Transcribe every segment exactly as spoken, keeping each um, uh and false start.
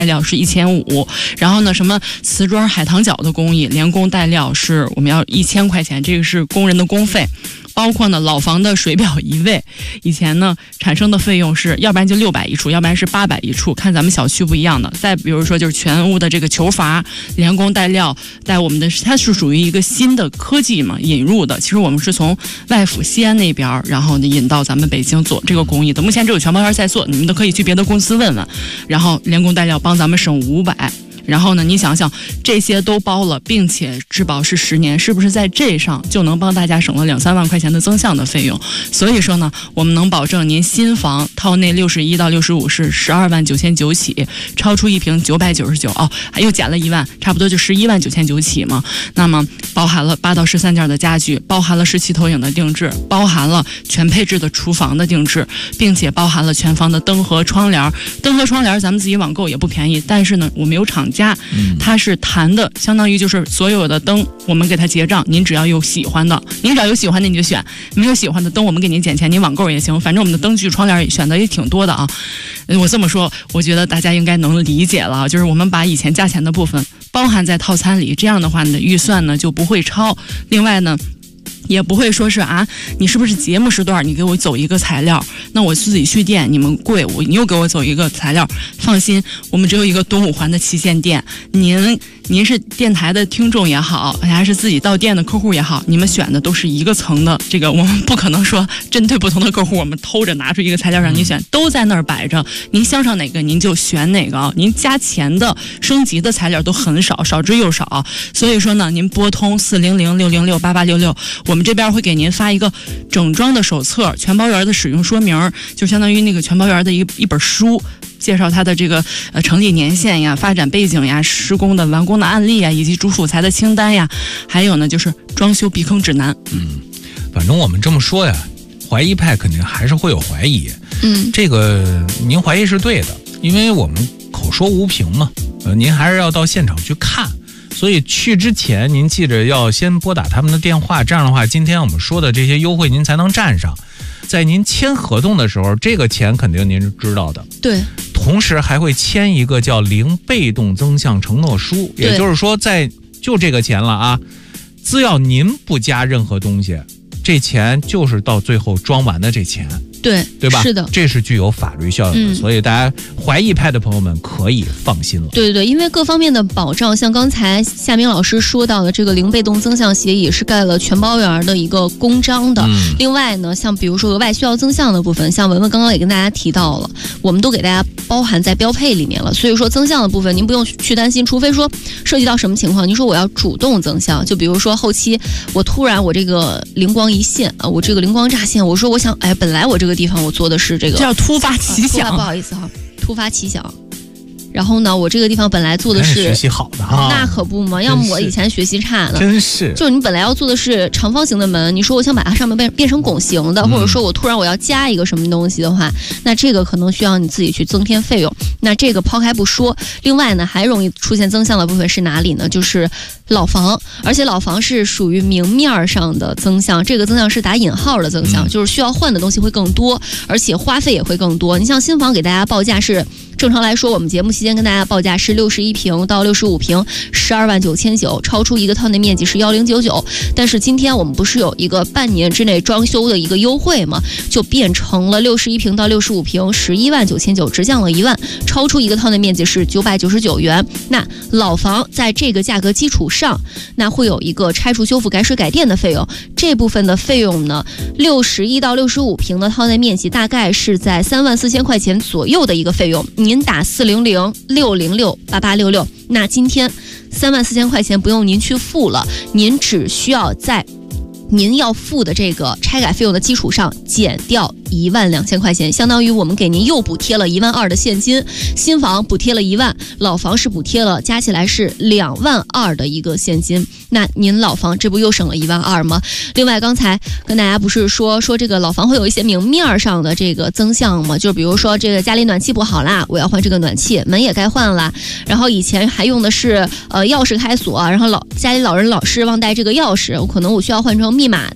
料是一千五，然后呢，什么瓷砖海棠角的工艺，连工带料是我们要一千块钱，这个是工人的工费。包括呢老房的水表移位，以前呢产生的费用是要不然就六百一处，要不然是八百一处，看咱们小区不一样的。再比如说就是全屋的这个球阀，连工带料带我们的，它是属于一个新的科技嘛引入的。其实我们是从外府西安那边，然后呢引到咱们北京做这个工艺的。目前只有全包园在做，你们都可以去别的公司问问。然后连工带料帮咱们省五百。然后呢，你想想这些都包了，并且质保是十年，是不是在这上就能帮大家省了两三万块钱的增项的费用？所以说呢，我们能保证您新房套内六十一到六十五是十二万九千九起，超出一平九百九十九哦，还又减了一万，差不多就十一万九千九起嘛。那么包含了八到十三件的家具，包含了十七投影的定制，包含了全配置的厨房的定制，并且包含了全房的灯和窗帘。灯和窗帘咱们自己网购也不便宜，但是呢，我们有厂家。它是谈的，相当于就是所有的灯我们给它结账，您只要有喜欢的，您只要有喜欢的你就选，没有喜欢的灯我们给您减钱，您网购也行，反正我们的灯具窗帘选择也挺多的啊。我这么说我觉得大家应该能理解了，就是我们把以前价钱的部分包含在套餐里，这样的话你的预算呢就不会超。另外呢也不会说是啊，你是不是节目时段你给我走一个材料，那我自己去店你们贵，我你又给我走一个材料，放心，我们只有一个东五环的旗舰店，您您是电台的听众也好，还是自己到店的客户也好，你们选的都是一个层的，这个我们不可能说针对不同的客户我们偷着拿出一个材料让您选，都在那儿摆着，您相上哪个您就选哪个啊，您加钱的升级的材料都很少，少之又少。所以说呢，您拨通四零零六零六八八六六，我们这边会给您发一个整装的手册，全包园的使用说明，就相当于那个全包园的一一本书，介绍它的这个呃成立年限呀、发展背景呀、施工的完工的案例呀，以及主辅材的清单呀，还有呢就是装修避坑指南。 嗯，反正我们这么说呀，怀疑派肯定还是会有怀疑。 嗯， 这个您怀疑是对的，因为我们口说无凭嘛，呃，您还是要到现场去看。所以去之前您记着要先拨打他们的电话，这样的话今天我们说的这些优惠您才能占上。在您签合同的时候，这个钱肯定您是知道的， 对， 同时还会签一个叫零被动增项承诺书，也就是说在就这个钱了啊，只要您不加任何东西，这钱就是到最后装完的这钱， 对对吧？ 是的， 这是具有法律效应的、嗯、所以大家怀疑派的朋友们可以放心了。 对对对，因为各方面的保障，像刚才夏明老师说到的这个零被动增项协议是盖了全包园的一个公章的、嗯、另外呢，像比如说额外需要增项的部分，像文文刚刚也跟大家提到了，我们都给大家包含在标配里面了，所以说增项的部分您不用去担心，除非说涉及到什么情况，您说我要主动增项，就比如说后期我突然我这个灵光一现啊，我这个灵光乍现，我说我想哎，本来我这个地方我做的是这个叫突发奇想、 啊、不好意思哈，突发奇想。然后呢，我这个地方本来做的是学习好的哈， 那可不嘛，要么我以前学习差呢， 真是。 就你本来要做的是长方形的门，你说我想把它上面变变成拱形的、嗯，或者说我突然我要加一个什么东西的话，那这个可能需要你自己去增添费用。那这个抛开不说，另外呢，还容易出现增项的部分是哪里呢？就是老房，而且老房是属于明面上的增项，这个增项是打引号的增项、嗯，就是需要换的东西会更多，而且花费也会更多。你像新房给大家报价是。正常来说，我们节目期间跟大家报价是六十一平到六十五平，十二万九千九，超出一个套内面积是幺零九九。但是今天我们不是有一个半年之内装修的一个优惠吗？就变成了六十一平到六十五平，十一万九千九，直降了一万，超出一个套内面积是九百九十九元。那老房在这个价格基础上，那会有一个拆除修复改水改电的费用，这部分的费用呢，六十一到六十五平的套内面积大概是在三万四千块钱左右的一个费用。你您打四零零六零六八八六六，那今天三万四千块钱不用您去付了，您只需要在您要付的这个拆改费用的基础上减掉一万两千块钱，相当于我们给您又补贴了一万二的现金。新房补贴了一万，老房是补贴了，加起来是两万二的一个现金。那您老房这不又省了一万二吗？另外，刚才跟大家不是说说这个老房会有一些明面上的这个增项吗？就比如说这个家里暖气不好啦，我要换这个暖气，门也该换啦。然后以前还用的是呃钥匙开锁，然后老家里老人老是忘带这个钥匙，我可能我需要换成密码的。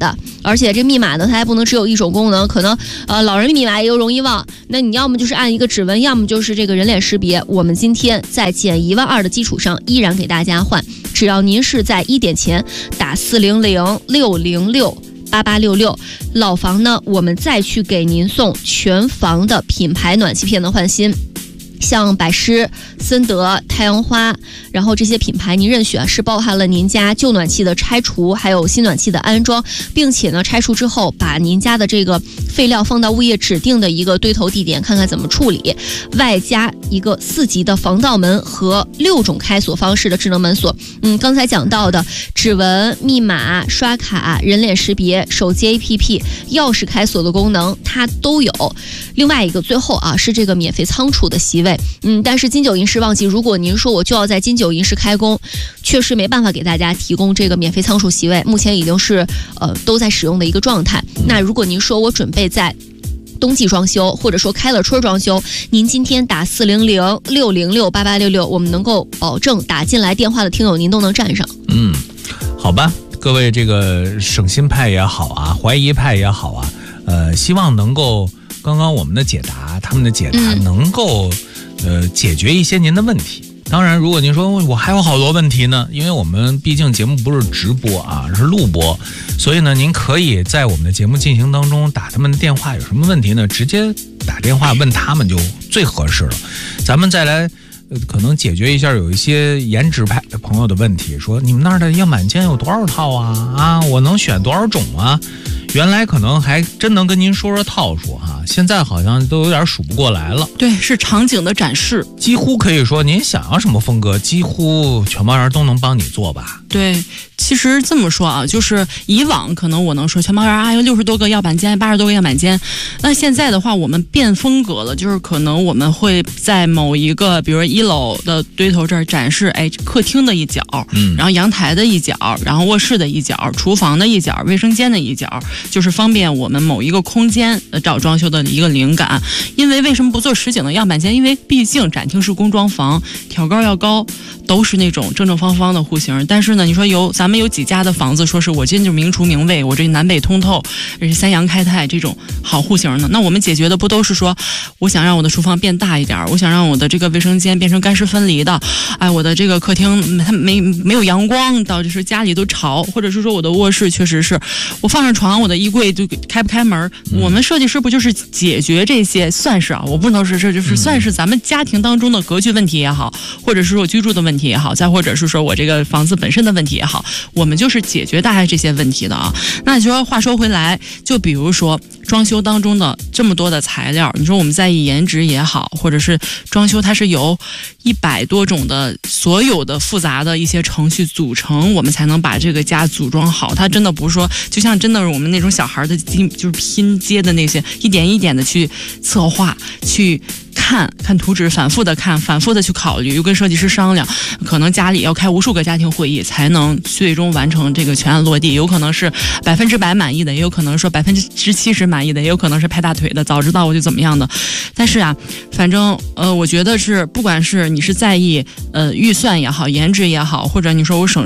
而且这密码呢，它还不能只有一种功能，可能呃老人密码也有容易忘，那你要么就是按一个指纹，要么就是这个人脸识别。我们今天在减一万二的基础上，依然给大家换，只要您是在一点前打四零零六零六八八六六，老房呢，我们再去给您送全房的品牌暖气片的换新。像百诗、森德、太阳花，然后这些品牌您任选，是包含了您家旧暖气的拆除，还有新暖气的安装，并且呢，拆除之后把您家的这个废料放到物业指定的一个堆投地点，看看怎么处理，外加一个四级的防盗门和六种开锁方式的智能门锁。嗯，刚才讲到的指纹、密码、刷卡、人脸识别、手机 A P P、钥匙开锁的功能，它都有。另外一个最后啊，是这个免费仓储的席位。嗯，但是金九银十旺季，如果您说我就要在金九银十开工，确实没办法给大家提供这个免费仓储席位，目前已经是呃都在使用的一个状态。那如果您说我准备在冬季装修，或者说开了春装修，您今天打四零零六零六八八六六，我们能够保证打进来电话的听友您都能占上。 嗯，好吧，各位这个省心派也好啊，怀疑派也好啊，呃，希望能够刚刚我们的解答，他们的解答能够、嗯、呃解决一些您的问题。当然，如果您说我还有好多问题呢，因为我们毕竟节目不是直播啊，是录播，所以呢，您可以在我们的节目进行当中打他们的电话，有什么问题呢，直接打电话问他们就最合适了。咱们再来呃，可能解决一下有一些颜值派的朋友的问题，说你们那儿的样板间有多少套啊？啊，我能选多少种啊？原来可能还真能跟您说说套数哈、啊，现在好像都有点数不过来了。 对，是场景的展示， 几乎可以说您想要什么风格，几乎全包人都能帮你做吧。 对，其实这么说啊，就是以往可能我能说全包人啊有六十多个样板间，八十多个样板间，那现在的话我们变风格了，就是可能我们会在某一个，比如一楼的堆头这儿展示，哎，客厅的一角，嗯，然后阳台的一角，然后卧室的一角，厨房的一角，卫生间的一角，就是方便我们某一个空间找装修的一个灵感。因为为什么不做实景的样板间？因为毕竟展厅是工装房，挑高要高，都是那种正正方方的户型。但是呢，你说有咱们有几家的房子说是我今天就明厨明卫，我这南北通透，这是三阳开泰这种好户型呢？那我们解决的不都是说，我想让我的厨房变大一点，我想让我的这个卫生间变成干湿分离的，哎，我的这个客厅它没没有阳光，导致是家里都潮，或者是说我的卧室确实是我放上床，我的衣柜就开不开门。嗯、我们设计师不就是解决这些，算是啊，我不能是这就是算是咱们家庭当中的格局问题也好，或者是说居住的问题也好，再或者是说我这个房子本身的问题也好，我们就是解决大概这些问题的啊。那就说话说回来，就比如说装修当中的这么多的材料，你说我们在意颜值也好，或者是装修它是由一百多种的所有的复杂的一些程序组成，我们才能把这个家组装好。它真的不是说就像真的是我们那种小孩的就是拼接的那些，一点一点的去策划，去看看图纸，反复的看，反复的去考虑，又跟设计师商量，可能家里要开无数个家庭会议才能最终完成这个全案落地。有可能是百分之百满意的，也有可能说百分之七十满意的，也有可能是拍大腿的，早知道我就怎么样的。但是啊，反正呃，我觉得是不管是你是在意呃预算也好，颜值也好，或者你说我省